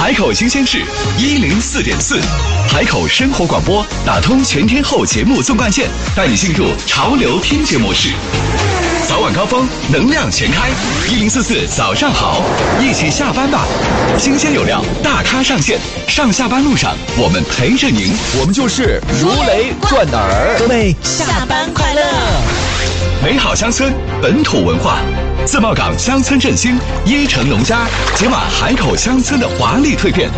海口新鲜事104.4，海口生活广播打通全天候节目纵贯线，带你进入潮流听觉模式。早晚高峰，能量全开，1044早上好，一起下班吧。新鲜有料，大咖上线，上下班路上我们陪着您， 我们就是如雷贯耳。 各位下班快乐！ 美好乡村，本土文化，自贸港乡村振兴，椰城农家，解码海口乡村的华丽蜕变。